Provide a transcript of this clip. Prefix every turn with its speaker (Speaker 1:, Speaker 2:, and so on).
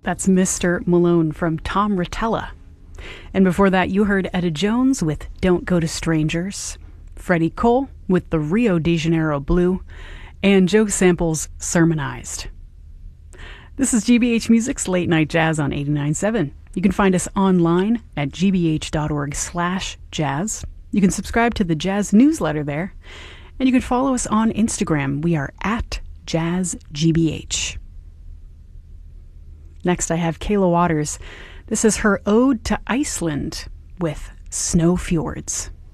Speaker 1: That's Mr. Malone from Tom Rotella. And before that, you heard Etta Jones with Don't Go to Strangers, Freddie Cole with the Rio de Janeiro Blue, and Joe Sample's Sermonized. This is GBH Music's Late Night Jazz on 89.7. You can find us online at gbh.org/jazz. You can subscribe to the Jazz newsletter there, and you can follow us on Instagram. We are at JazzGBH. Next, I have Kayla Waters. This is her Ode to Iceland with Snow Fjords.